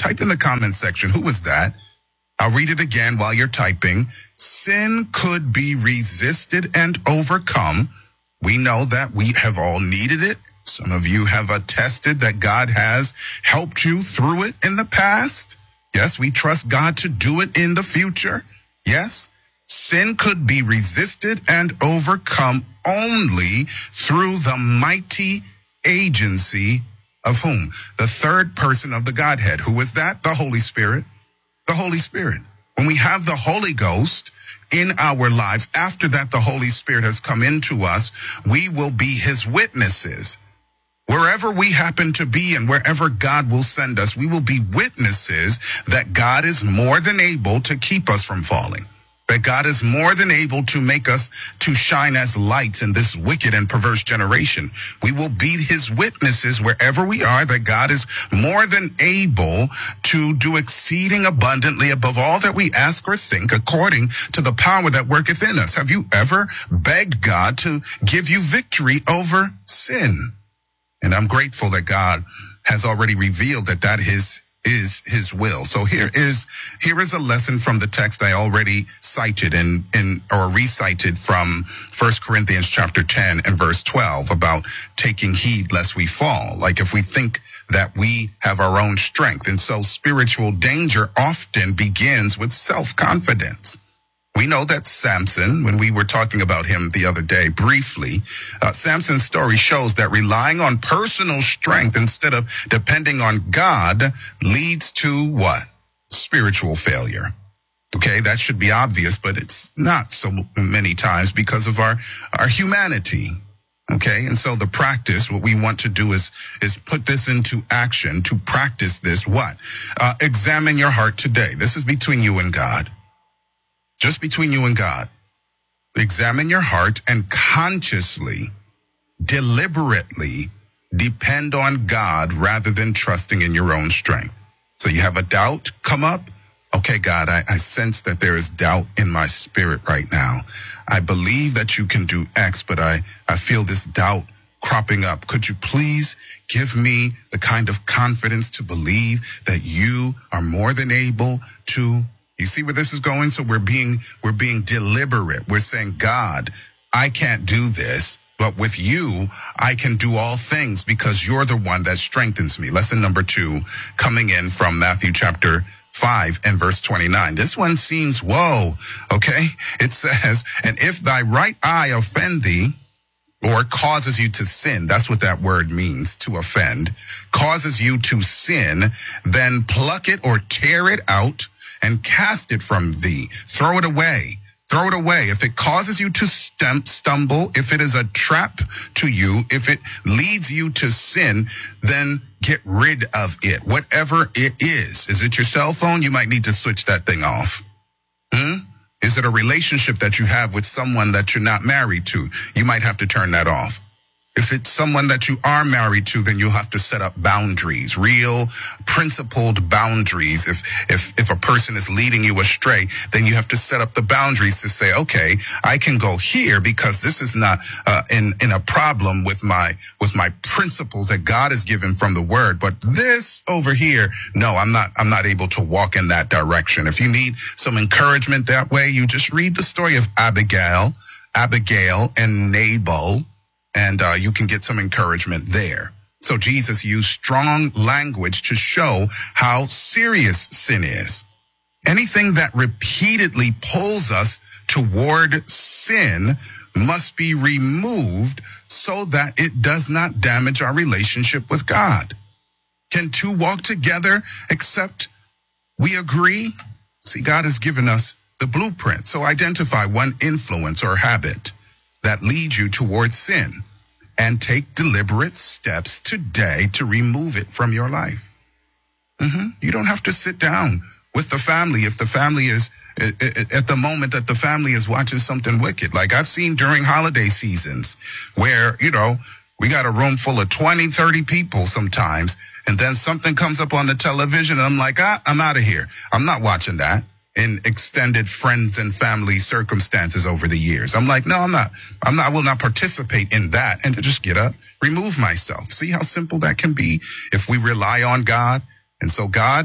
Type in the comment section, who was that? I'll read it again while you're typing. Sin could be resisted and overcome. We know that we have all needed it. Some of you have attested that God has helped you through it in the past. Yes, we trust God to do it in the future. Yes, sin could be resisted and overcome only through the mighty agency of whom? The third person of the Godhead. Who is that? The Holy Spirit. The Holy Spirit. When we have the Holy Ghost in our lives, after that the Holy Spirit has come into us, we will be his witnesses. Wherever we happen to be and wherever God will send us, we will be witnesses that God is more than able to keep us from falling. That God is more than able to make us to shine as lights in this wicked and perverse generation. We will be his witnesses wherever we are, that God is more than able to do exceeding abundantly above all that we ask or think, according to the power that worketh in us. Have you ever begged God to give you victory over sin? And I'm grateful that God has already revealed that that is his will. So here is a lesson from the text I already cited or recited from 1 Corinthians chapter 10 and verse 12 about taking heed lest we fall. Like if we think that we have our own strength. And so spiritual danger often begins with self-confidence. We know that Samson, when we were talking about him the other day briefly, Samson's story shows that relying on personal strength instead of depending on God leads to what? Spiritual failure. Okay, that should be obvious, but it's not so many times because of our humanity. Okay, and so the practice, what we want to do is put this into action to practice this. What? Examine your heart today. This is between you and God. Just between you and God. Examine your heart and consciously, deliberately depend on God rather than trusting in your own strength. So you have a doubt come up. Okay, God, I sense that there is doubt in my spirit right now. I believe that you can do X, but I feel this doubt cropping up. Could you please give me the kind of confidence to believe that you are more than able to. You see where this is going? So we're being deliberate. We're saying, God, I can't do this, but with you, I can do all things because you're the one that strengthens me. Lesson number 2, coming in from Matthew chapter 5 and verse 29. This one seems, whoa, okay? It says, and if thy right eye offend thee, or causes you to sin, that's what that word means, to offend, causes you to sin, then pluck it or tear it out, and cast it from thee. Throw it away. Throw it away. If it causes you to stumble, if it is a trap to you, if it leads you to sin, then get rid of it. Whatever it is. Is it your cell phone? You might need to switch that thing off. Is it a relationship that you have with someone that you're not married to? You might have to turn that off. If it's someone that you are married to, then you'll have to set up boundaries, real principled boundaries. If a person is leading you astray, then you have to set up the boundaries to say, okay, I can go here because this is not in a problem with my principles that God has given from the word. But this over here, no, I'm not able to walk in that direction. If you need some encouragement that way, you just read the story of Abigail and Nabal. And you can get some encouragement there. So Jesus used strong language to show how serious sin is. Anything that repeatedly pulls us toward sin must be removed so that it does not damage our relationship with God. Can two walk together except we agree? See, God has given us the blueprint. So identify one influence or habit that leads you towards sin and take deliberate steps today to remove it from your life. You don't have to sit down with the family if the family is at the moment that the family is watching something wicked. Like I've seen during holiday seasons where, we got a room full of 20, 30 people sometimes, and then something comes up on the television and I'm like, I'm out of here. I'm not watching that. In extended friends and family circumstances over the years. I'm like, no, I will not participate in that, and to just get up, remove myself. See how simple that can be if we rely on God. And so God